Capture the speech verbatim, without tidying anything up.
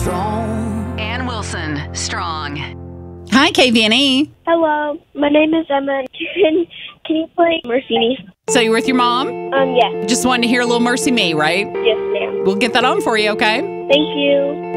strong. Ann Wilson, Strong. Hi, K V N E. Hello, my name is Emma. Can, can you play Mercy Me? So you're with your mom? Um, yeah. Just wanted to hear a little Mercy Me, right? Yes, ma'am. We'll get that on for you, okay? Thank you.